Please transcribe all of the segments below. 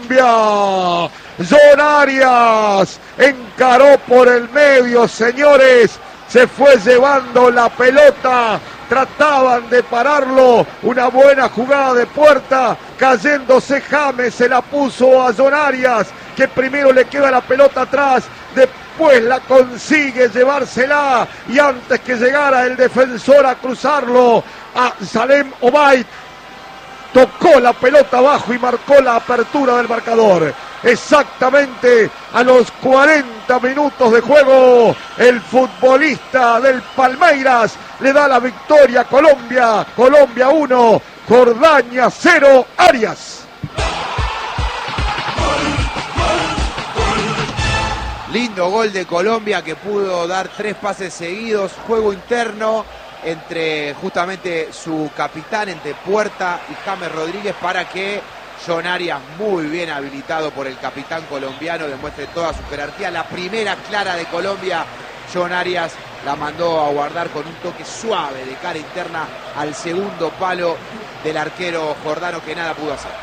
Colombia. John Arias encaró por el medio, señores. Se fue llevando la pelota. Trataban de pararlo, una buena jugada de puerta, cayéndose James, se la puso a John Arias, que primero le queda la pelota atrás, después la consigue llevársela, y antes que llegara el defensor a cruzarlo, a Salem Obaid, tocó la pelota abajo y marcó la apertura del marcador. Exactamente a los 40 minutos de juego, el futbolista del Palmeiras le da la victoria a Colombia. Colombia 1, Jordania 0, Arias. Lindo gol de Colombia, que pudo dar 3 pases seguidos, juego interno entre justamente su capitán, entre Puerta y James Rodríguez, para que John Arias, muy bien habilitado por el capitán colombiano, demuestre toda su jerarquía. La primera clara de Colombia, John Arias la mandó a guardar con un toque suave de cara interna al segundo palo del arquero jordano, que nada pudo hacer.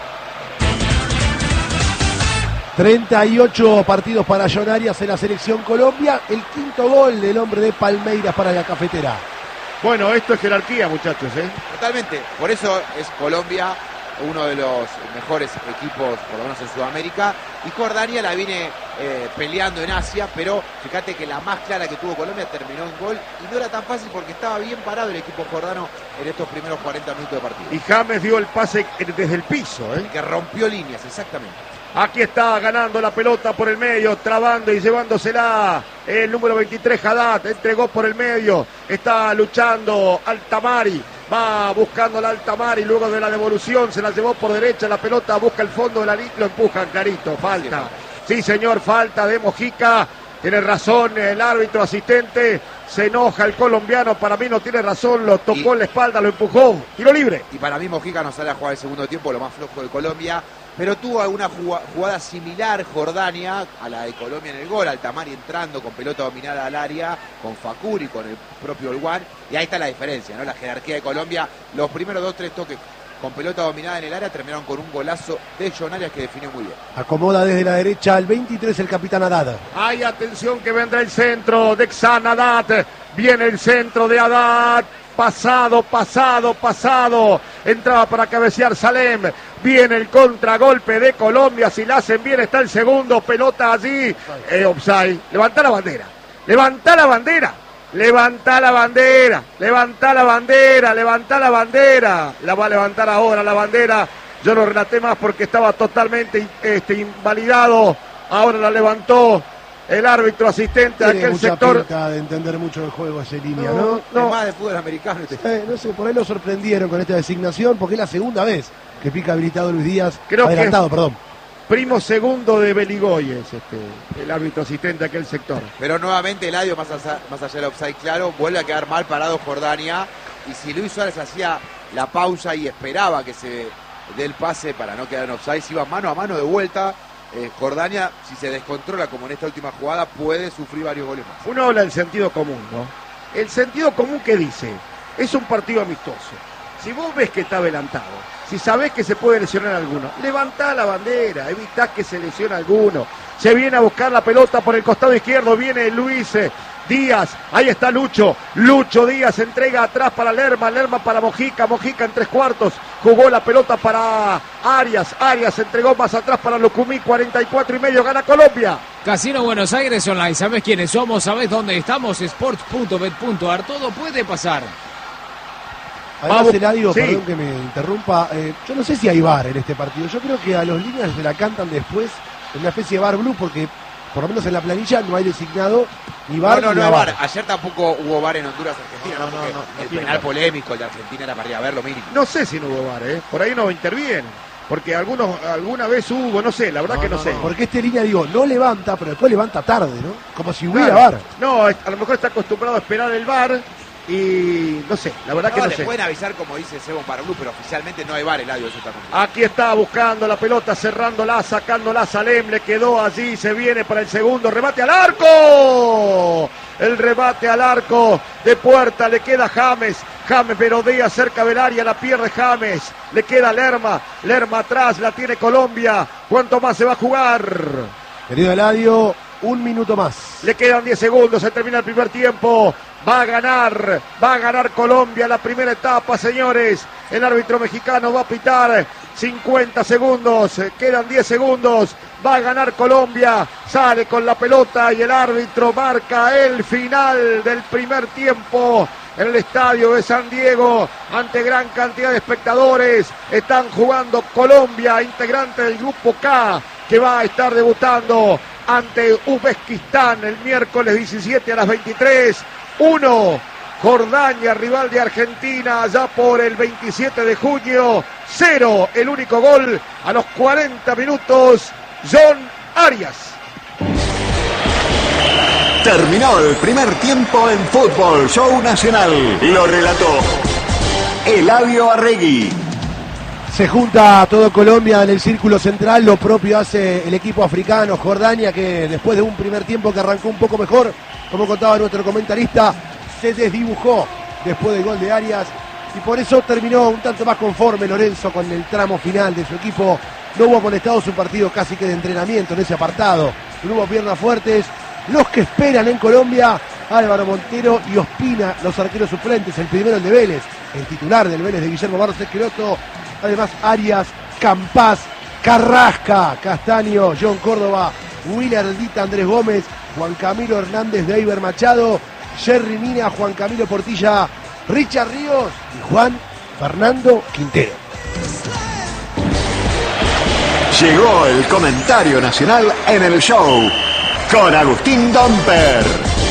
38 partidos para John Arias en la selección Colombia, el quinto gol del hombre de Palmeiras para la cafetera. Bueno, esto es jerarquía, muchachos, ¿eh? Totalmente, por eso es Colombia uno de los mejores equipos, por lo menos en Sudamérica, y Jordania la viene peleando en Asia, pero fíjate que la más clara que tuvo Colombia terminó en gol, y no era tan fácil porque estaba bien parado el equipo jordano en estos primeros 40 minutos de partido. Y James dio el pase desde el piso, ¿eh? Que rompió líneas, exactamente. Aquí está ganando la pelota por el medio, trabando y llevándosela el número 23, Haddad, entregó por el medio, está luchando Altamari, va buscando la Altamari, luego de la devolución se la llevó por derecha, la pelota busca el fondo de la línea, lo empujan clarito, falta. Sí señor, falta de Mojica, tiene razón el árbitro asistente, se enoja el colombiano, para mí no tiene razón, lo tocó en la espalda, lo empujó, tiro libre. Y para mí Mojica no sale a jugar el segundo tiempo, lo más flojo de Colombia, pero tuvo alguna jugada similar Jordania a la de Colombia en el gol, Altamari entrando con pelota dominada al área, con Facuri, con el propio Olguán, y ahí está la diferencia, ¿no? La jerarquía de Colombia, los primeros 2-3 toques con pelota dominada en el área terminaron con un golazo de John Arias que definió muy bien. Acomoda desde la derecha al 23 el capitán Haddad. Hay atención que vendrá el centro de Xan Haddad, viene el centro de Haddad, pasado, entraba para cabecear Salem, viene el contragolpe de Colombia, si la hacen bien está el segundo, pelota allí, offside, levanta la bandera, levanta la bandera, la va a levantar ahora la bandera, yo no relaté más porque estaba totalmente invalidado, ahora la levantó el árbitro asistente de aquel sector. Pinta de entender mucho el juego esa línea, ¿no? Es más de fútbol americano. No sé, por ahí lo sorprendieron con esta designación, porque es la segunda vez que pica habilitado Luis Díaz. Creo adelantado, que perdón. Primo segundo de Beligoy es el árbitro asistente de aquel sector. Pero nuevamente Eladio, más allá del offside claro, vuelve a quedar mal parado Jordania. Y si Luis Suárez hacía la pausa y esperaba que se dé el pase para no quedar en offside, si iba mano a mano de vuelta, Jordania, si se descontrola como en esta última jugada, puede sufrir varios goles más. Uno habla del sentido común, ¿no? El sentido común que dice, es un partido amistoso. Si vos ves que está adelantado, si sabés que se puede lesionar alguno, levantá la bandera, evitá que se lesione alguno. Se viene a buscar la pelota por el costado izquierdo, viene Luis Díaz, ahí está Lucho Díaz, entrega atrás para Lerma para Mojica en 3/4, jugó la pelota para Arias entregó más atrás para Lucumí, 44,5, gana Colombia. Casino Buenos Aires Online, ¿sabés quiénes somos? ¿Sabés dónde estamos? Sports.bet.ar, todo puede pasar. Además, Eladio, sí. Perdón que me interrumpa, yo no sé si hay VAR en este partido, yo creo que a los líneas se la cantan después en una especie de VAR blue, porque por lo menos en la planilla no hay designado ni VAR no ni hay VAR. VAR. Ayer tampoco hubo VAR en Honduras, Argentina, no, el penal polémico, el de Argentina era para ir a ver lo mínimo. No sé si no hubo VAR, por ahí no interviene, porque alguna vez hubo, no sé, la verdad que no sé. Porque este línea, no levanta, pero después levanta tarde, ¿no? Como si hubiera VAR. No, a lo mejor está acostumbrado a esperar el VAR y no sé, la verdad que no le sé. pueden avisar, como dice Sebon Parablú, pero oficialmente no hay VAR, Eladio, eso está complicado. Aquí está buscando la pelota, cerrándola, sacándola Salem, le quedó allí, se viene para el segundo, remate al arco. El remate al arco de Puerta, le queda James. James merodea cerca del área, la pierde James. Le queda Lerma. Lerma atrás, la tiene Colombia. ¿Cuánto más se va a jugar? Querido Eladio, un minuto más. Le quedan 10 segundos, se termina el primer tiempo. Va a ganar Colombia la primera etapa, señores. El árbitro mexicano va a pitar 50 segundos, quedan 10 segundos. Va a ganar Colombia, sale con la pelota y el árbitro marca el final del primer tiempo. En el estadio de San Diego, ante gran cantidad de espectadores, están jugando Colombia, integrante del grupo K, que va a estar debutando ante Uzbekistán el miércoles 17 a las 23. 1, Jordania, rival de Argentina, allá por el 27 de junio. 0, el único gol a los 40 minutos, John Arias. Terminó el primer tiempo en Fútbol Show Nacional. Lo relató Eladio Arregui. Se junta todo Colombia en el círculo central, lo propio hace el equipo africano, Jordania, que después de un primer tiempo que arrancó un poco mejor, como contaba nuestro comentarista, se desdibujó después del gol de Arias y por eso terminó un tanto más conforme Lorenzo con el tramo final de su equipo. No hubo molestado su partido casi que de entrenamiento en ese apartado, no hubo piernas fuertes. Los que esperan en Colombia, Álvaro Montero y Ospina, los arqueros suplentes, el primero el de Vélez, el titular del Vélez de Guillermo Barros Esqueloto, además Arias, Campás, Carrasca, Castaño, John Córdoba, Willardita, Andrés Gómez, Juan Camilo Hernández, Deiber Machado, Jerry Mina, Juan Camilo Portilla, Richard Ríos y Juan Fernando Quintero. Llegó el comentario nacional en el show con Agustín Domper.